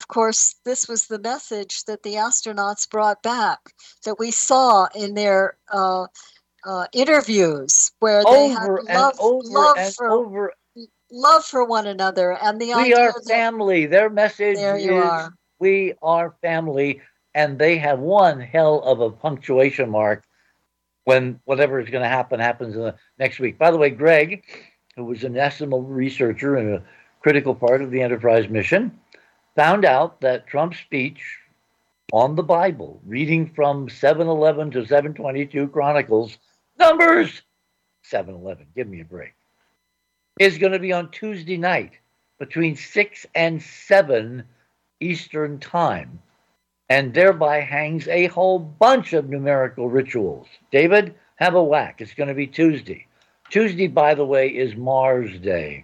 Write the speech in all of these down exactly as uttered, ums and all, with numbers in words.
of course, this was the message that the astronauts brought back, that we saw in their uh, uh, interviews, where they had Over and love, over love and for over. love for one another, and the We idea are that family. Their message there you is are. we are family, and they have one hell of a punctuation mark when whatever is going to happen happens in the next week. By the way, Greg, who was an estimable researcher and a critical part of the Enterprise mission, found out that Trump's speech on the Bible, reading from seven eleven to seven twenty-two Chronicles, numbers, seven eleven, give me a break, is going to be on Tuesday night between six and seven Eastern Time, and thereby hangs a whole bunch of numerical rituals. David, have a whack. It's going to be Tuesday. Tuesday, by the way, is Mars Day.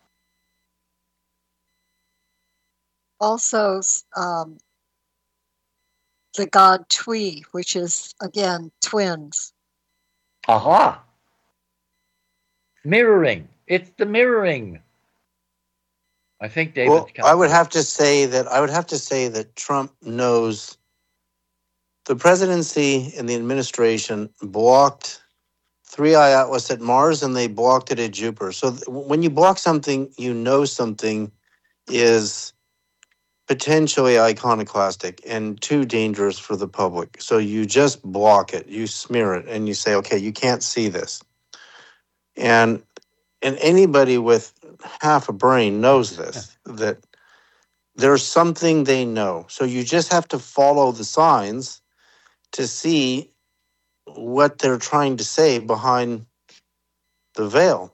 Also, um, the god Twi, which is, again, twins. Aha! Mirroring. It's the mirroring. I think David. Well, I would have to say that I would have to say that Trump knows the presidency and the administration blocked three I Atlas at Mars, and they blocked it at Jupiter. So th- when you block something, you know something is potentially iconoclastic and too dangerous for the public. So you just block it, you smear it, and you say, okay, you can't see this. And and anybody with half a brain knows this, that there's something they know. So you just have to follow the signs to see what they're trying to say behind the veil.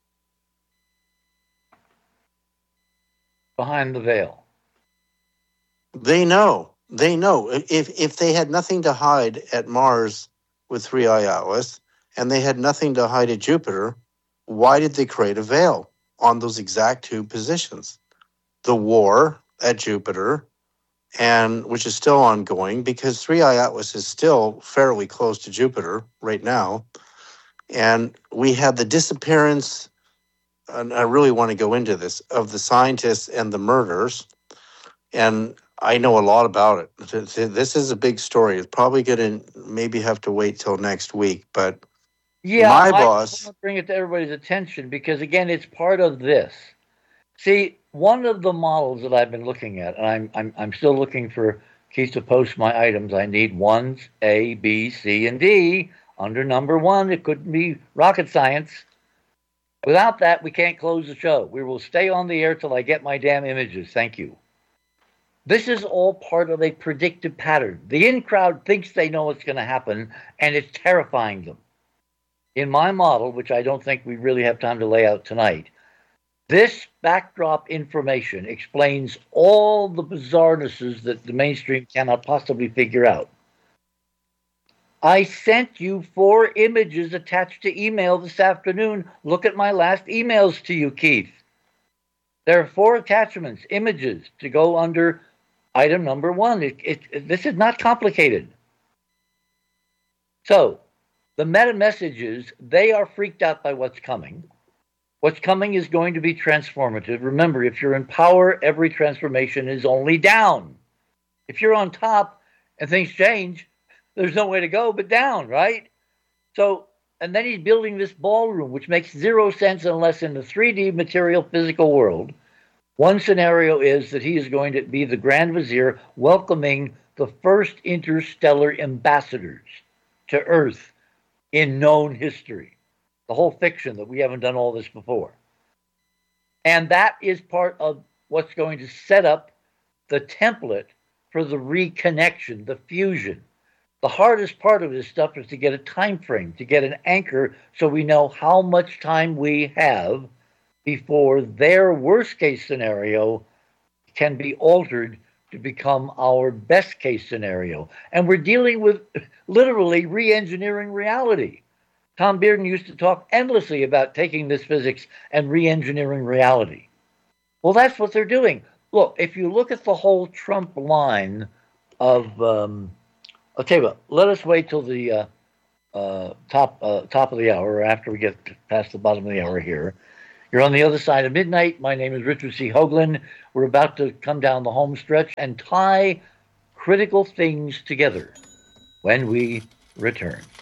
Behind the veil. They know. They know. If if they had nothing to hide at Mars with three I Atlas, and they had nothing to hide at Jupiter, why did they create a veil on those exact two positions? The war at Jupiter, and which is still ongoing because three I Atlas is still fairly close to Jupiter right now. And we had the disappearance, and I really want to go into this, of the scientists and the murders. And I know a lot about it. This is a big story. It's probably going to maybe have to wait till next week. But yeah, my I boss, want to bring it to everybody's attention because, again, it's part of this. See, one of the models that I've been looking at, and I'm I'm I'm still looking for Keith to post my items. I need ones A, B, C, and D. Under number one, it couldn't be rocket science. Without that, we can't close the show. We will stay on the air till I get my damn images. Thank you. This is all part of a predictive pattern. The in-crowd thinks they know what's going to happen, and it's terrifying them. In my model, which I don't think we really have time to lay out tonight, this backdrop information explains all the bizarrenesses that the mainstream cannot possibly figure out. I sent you four images attached to email this afternoon. Look at my last emails to you, Keith. There are four attachments, images, to go under item number one. It, it, it, this is not complicated. So, the meta messages, they are freaked out by what's coming. What's coming is going to be transformative. Remember, if you're in power, every transformation is only down. If you're on top and things change, there's no way to go but down, right? So, and then he's building this ballroom, which makes zero sense unless in the three D material physical world. One scenario is that he is going to be the Grand Vizier welcoming the first interstellar ambassadors to Earth in known history. The whole fiction that we haven't done all this before. And that is part of what's going to set up the template for the reconnection, the fusion. The hardest part of this stuff is to get a time frame, to get an anchor so we know how much time we have before their worst case scenario can be altered to become our best case scenario. And we're dealing with literally re-engineering reality. Tom Bearden used to talk endlessly about taking this physics and re-engineering reality. Well, that's what they're doing. Look, if you look at the whole Trump line of, um, I'll tell you what, let us wait till the uh, uh, top uh, top of the hour, or after we get past the bottom of the hour here. You're on the other side of midnight. My name is Richard C. Hoagland. We're about to come down the home stretch and tie critical things together when we return.